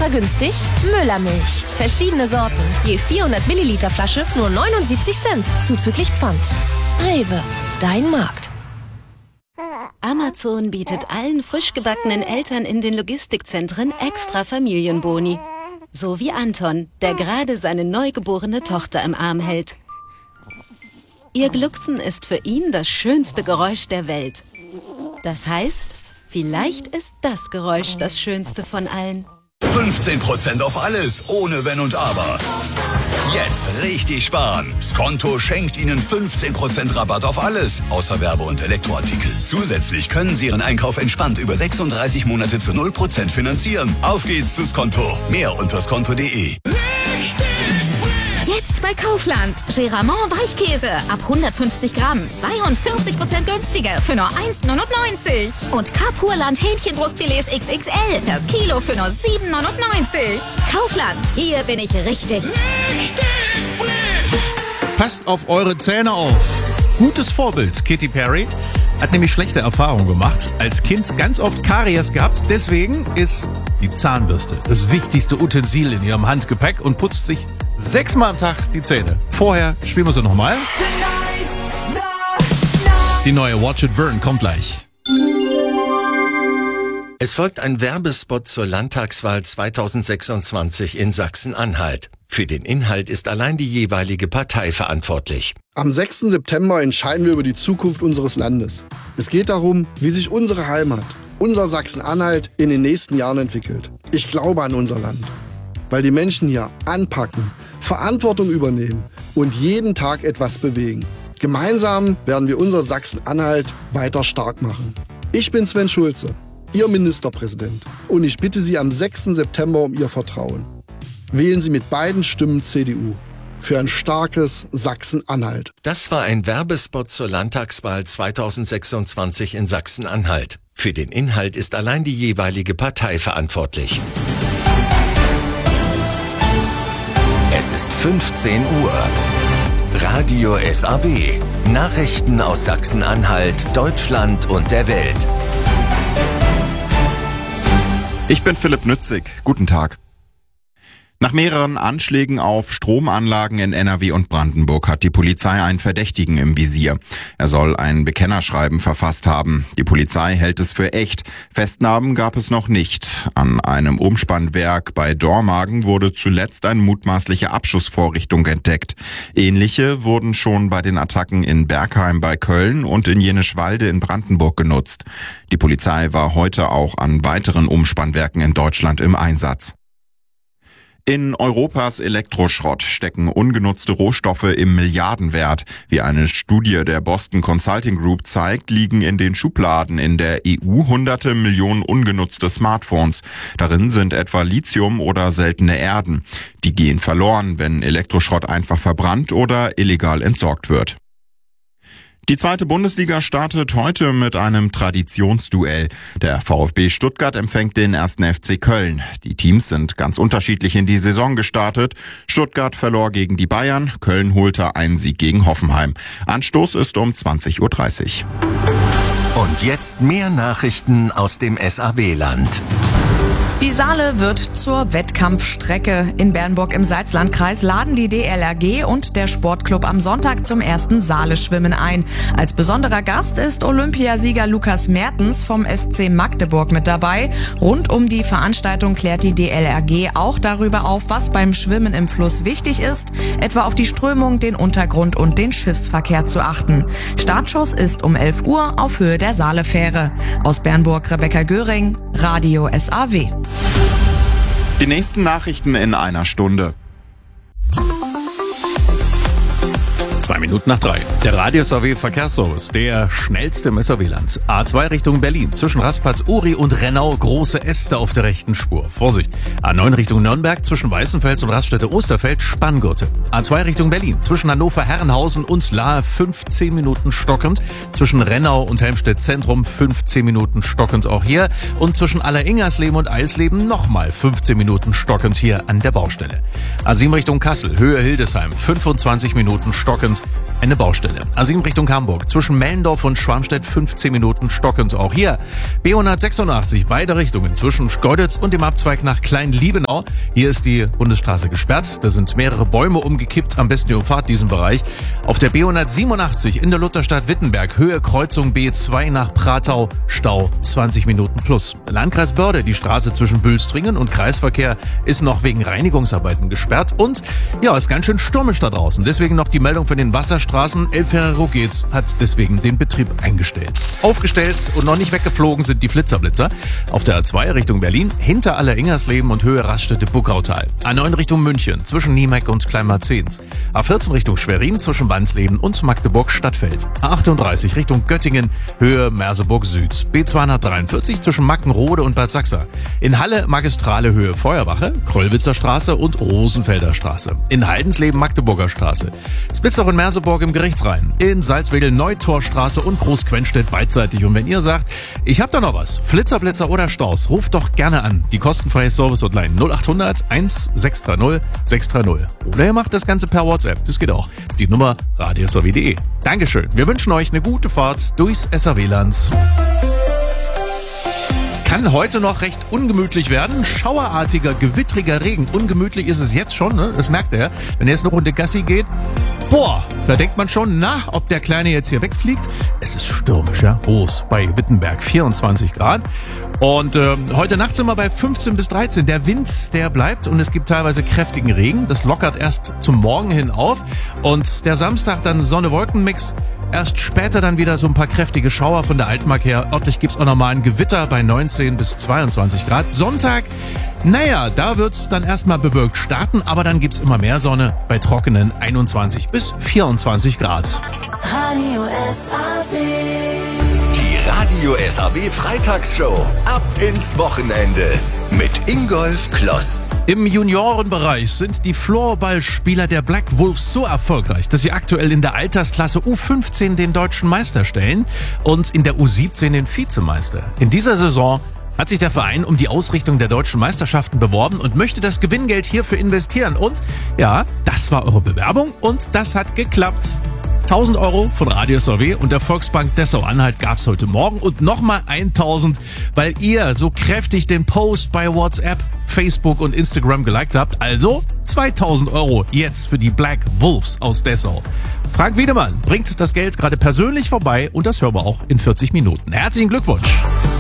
extra günstig? Müllermilch. Verschiedene Sorten. Je 400 Milliliter Flasche nur 79 Cent. Zuzüglich Pfand. Rewe. Dein Markt. Amazon bietet allen frisch gebackenen Eltern in den Logistikzentren extra Familienboni. So wie Anton, der gerade seine neugeborene Tochter im Arm hält. Ihr Glucksen ist für ihn das schönste Geräusch der Welt. Das heißt, vielleicht ist das Geräusch das schönste von allen. 15% auf alles, ohne Wenn und Aber. Jetzt richtig sparen. Skonto schenkt Ihnen 15% Rabatt auf alles, außer Werbe- und Elektroartikel. Zusätzlich können Sie Ihren Einkauf entspannt über 36 Monate zu 0% finanzieren. Auf geht's zu Skonto. Mehr unter skonto.de. Jetzt bei Kaufland. Geramont Weichkäse ab 150 Gramm. 42% günstiger für nur 1,99. Und Kapurland Hähnchenbrustfilets XXL. Das Kilo für nur 7,99. Kaufland. Hier bin ich richtig. Passt auf eure Zähne auf. Gutes Vorbild, Katy Perry, hat nämlich schlechte Erfahrungen gemacht. Als Kind ganz oft Karies gehabt. Deswegen ist die Zahnbürste das wichtigste Utensil in ihrem Handgepäck und putzt sich 6-mal am Tag die Zähne. Vorher spielen wir sie nochmal. Die neue Watch It Burn kommt gleich. Es folgt ein Werbespot zur Landtagswahl 2026 in Sachsen-Anhalt. Für den Inhalt ist allein die jeweilige Partei verantwortlich. Am 6. September entscheiden wir über die Zukunft unseres Landes. Es geht darum, wie sich unsere Heimat, unser Sachsen-Anhalt, in den nächsten Jahren entwickelt. Ich glaube an unser Land, weil die Menschen hier anpacken, Verantwortung übernehmen und jeden Tag etwas bewegen. Gemeinsam werden wir unser Sachsen-Anhalt weiter stark machen. Ich bin Sven Schulze, Ihr Ministerpräsident, und ich bitte Sie am 6. September um Ihr Vertrauen. Wählen Sie mit beiden Stimmen CDU für ein starkes Sachsen-Anhalt. Das war ein Werbespot zur Landtagswahl 2026 in Sachsen-Anhalt. Für den Inhalt ist allein die jeweilige Partei verantwortlich. Es ist 15 Uhr. Radio SAW. Nachrichten aus Sachsen-Anhalt, Deutschland und der Welt. Ich bin Philipp Nützig. Guten Tag. Nach mehreren Anschlägen auf Stromanlagen in NRW und Brandenburg hat die Polizei einen Verdächtigen im Visier. Er soll ein Bekennerschreiben verfasst haben. Die Polizei hält es für echt. Festnahmen gab es noch nicht. An einem Umspannwerk bei Dormagen wurde zuletzt eine mutmaßliche Abschussvorrichtung entdeckt. Ähnliche wurden schon bei den Attacken in Bergheim bei Köln und in Jenischwalde in Brandenburg genutzt. Die Polizei war heute auch an weiteren Umspannwerken in Deutschland im Einsatz. In Europas Elektroschrott stecken ungenutzte Rohstoffe im Milliardenwert. Wie eine Studie der Boston Consulting Group zeigt, liegen in den Schubladen in der EU hunderte Millionen ungenutzte Smartphones. Darin sind etwa Lithium oder seltene Erden. Die gehen verloren, wenn Elektroschrott einfach verbrannt oder illegal entsorgt wird. Die zweite Bundesliga startet heute mit einem Traditionsduell. Der VfB Stuttgart empfängt den 1. FC Köln. Die Teams sind ganz unterschiedlich in die Saison gestartet. Stuttgart verlor gegen die Bayern, Köln holte einen Sieg gegen Hoffenheim. Anstoß ist um 20:30 Uhr. Und jetzt mehr Nachrichten aus dem SAW-Land. Die Saale wird zur Wettkampfstrecke. In Bernburg im Salzlandkreis laden die DLRG und der Sportclub am Sonntag zum ersten Saale-Schwimmen ein. Als besonderer Gast ist Olympiasieger Lukas Mertens vom SC Magdeburg mit dabei. Rund um die Veranstaltung klärt die DLRG auch darüber auf, was beim Schwimmen im Fluss wichtig ist, etwa auf die Strömung, den Untergrund und den Schiffsverkehr zu achten. Startschuss ist um 11 Uhr auf Höhe der Saalefähre. Aus Bernburg Rebecca Göring, Radio SAW. Die nächsten Nachrichten in einer Stunde. 2:02. Der Radio SAW Verkehrsservice, der schnellste im SAW-Land. A2 Richtung Berlin, zwischen Rastplatz Uri und Rennau, große Äste auf der rechten Spur. Vorsicht. A9 Richtung Nürnberg, zwischen Weißenfels und Raststätte Osterfeld, Spanngurte. A2 Richtung Berlin, zwischen Hannover Herrenhausen und Lahe 15 Minuten stockend. Zwischen Rennau und Helmstedt Zentrum 15 Minuten stockend auch hier. Und zwischen Alleringersleben und Eisleben nochmal 15 Minuten stockend hier an der Baustelle. A7 Richtung Kassel, Höhe Hildesheim, 25 Minuten stockend. eine Baustelle. A7 Richtung Hamburg, zwischen Mellendorf und Schwarmstedt 15 Minuten stockend. Auch hier B186, beide Richtungen, zwischen Schkeuditz und dem Abzweig nach Klein-Liebenau. Hier ist die Bundesstraße gesperrt. Da sind mehrere Bäume umgekippt. Am besten ihr umfahrt diesen Bereich. Auf der B187 in der Lutherstadt Wittenberg, Höhe Kreuzung B2 nach Pratau, Stau 20 Minuten plus. Landkreis Börde, die Straße zwischen Bülstringen und Kreisverkehr ist noch wegen Reinigungsarbeiten gesperrt. Und ja, ist ganz schön stürmisch da draußen. Deswegen noch die Meldung von den Wasserstraßen. El Ferrero-Geht's hat deswegen den Betrieb eingestellt. Aufgestellt und noch nicht weggeflogen sind die Flitzer. Auf der A2 Richtung Berlin, hinter Aller-Ingersleben und Höhe Raststätte Buckautal. A9 Richtung München, zwischen Niemeck und Kleinmarzens. A14 Richtung Schwerin, zwischen Wansleben und Magdeburg-Stadtfeld. A38 Richtung Göttingen, Höhe Merseburg Süd. B243 zwischen Mackenrode und Bad Sachsa. In Halle Magistrale Höhe Feuerwache, Kröllwitzer Straße und Rosenfelder Straße. In Haldensleben Magdeburger Straße. Splitzloch und Merseburg im Gerichtsrhein. In Salzwedel Neutorstraße und Großquenstedt beidseitig. Und wenn ihr sagt, ich hab da noch was, Flitzer, Blitzer oder Staus, ruft doch gerne an. Die kostenfreie Service-Hotline 0800 1630 630. Oder ihr macht das Ganze per WhatsApp. Das geht auch. Die Nummer radiosrw.de. Dankeschön. Wir wünschen euch eine gute Fahrt durchs SAW-Land. Kann heute noch recht ungemütlich werden. Schauerartiger, gewittriger Regen. Ungemütlich ist es jetzt schon, ne? Das merkt ihr. Wenn ihr jetzt eine Runde Gassi geht, boah, da denkt man schon, ob der Kleine jetzt hier wegfliegt. Es ist stürmisch, ja. Groß bei Wittenberg, 24 Grad. Und heute Nacht sind wir bei 15 bis 13. Der Wind, der bleibt und es gibt teilweise kräftigen Regen. Das lockert erst zum Morgen hin auf. Und der Samstag dann Sonne-Wolken-Mix. Erst später dann wieder so ein paar kräftige Schauer von der Altmark her. Örtlich gibt's auch nochmal ein Gewitter bei 19 bis 22 Grad. Sonntag, da wird's dann erstmal bewölkt starten, aber dann gibt's immer mehr Sonne bei trockenen 21 bis 24 Grad. Radio SAW. Die Radio SAW Freitagsshow. Ab ins Wochenende mit Ingolf Kloss. Im Juniorenbereich sind die Floorballspieler der Black Wolves so erfolgreich, dass sie aktuell in der Altersklasse U15 den deutschen Meister stellen und in der U17 den Vizemeister. In dieser Saison hat sich der Verein um die Ausrichtung der deutschen Meisterschaften beworben und möchte das Gewinngeld hierfür investieren. Und ja, das war eure Bewerbung und das hat geklappt. 1.000 Euro von Radio SAW und der Volksbank Dessau-Anhalt gab's heute Morgen und nochmal 1.000, weil ihr so kräftig den Post bei WhatsApp, Facebook und Instagram geliked habt. Also 2.000 Euro jetzt für die Black Wolves aus Dessau. Frank Wiedemann bringt das Geld gerade persönlich vorbei und das hören wir auch in 40 Minuten. Herzlichen Glückwunsch!